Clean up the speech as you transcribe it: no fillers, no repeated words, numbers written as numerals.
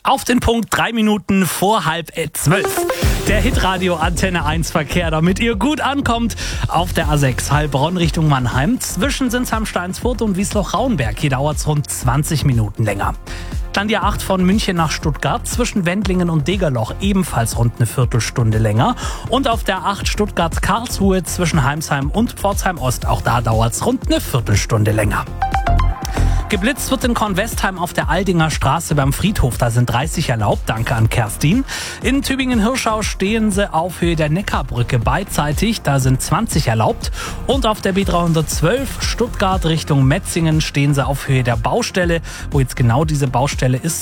Auf den Punkt 3 Minuten vor 11:30. Der Hitradio Antenne 1 Verkehr, damit ihr gut ankommt auf der A6 Heilbronn Richtung Mannheim. Zwischen Sinsheim-Steinsfurt und Wiesloch-Rauenberg. Hier dauert es rund 20 Minuten länger. Dann die A8 von München nach Stuttgart, zwischen Wendlingen und Degerloch ebenfalls rund eine Viertelstunde länger. Und auf der A8 Stuttgart-Karlsruhe zwischen Heimsheim und Pforzheim Ost, auch da dauert es rund eine Viertelstunde länger. Geblitzt wird in Kornwestheim auf der Aldinger Straße beim Friedhof. Da sind 30 erlaubt. Danke an Kerstin. In Tübingen-Hirschau stehen sie auf Höhe der Neckarbrücke beidseitig. Da sind 20 erlaubt. Und auf der B312 Stuttgart Richtung Metzingen stehen sie auf Höhe der Baustelle. Wo jetzt genau diese Baustelle ist,